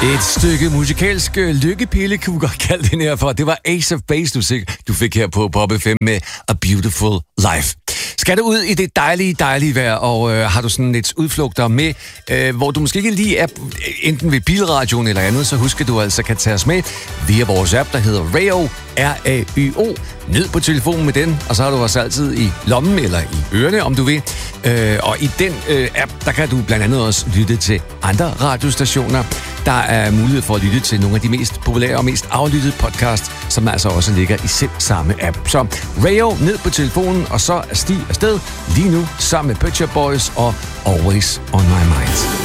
Et stykke musikalsk lykkepille, kunne vi godt kalde den her for. Det var Ace of Base, du fik her på Pop FM med A Beautiful Life. Skal du ud i det dejlige vejr, og har du sådan lidt udflugter med, hvor du måske ikke lige er enten ved bilradioen eller andet, så husk, at du altså kan tage os med via vores app, der hedder Rayo, R-A-Y-O. Ned på telefonen med den, og så har du os altid i lommen eller i ørerne, om du vil. Og i den app, der kan du blandt andet også lytte til andre radiostationer. Der er mulighed for at lytte til nogle af de mest populære og mest aflyttede podcast, som altså også ligger i selv samme app. Så Rayo ned på telefonen, og så er Stig afsted lige nu sammen med Pet Shop Boys og Always On My Mind.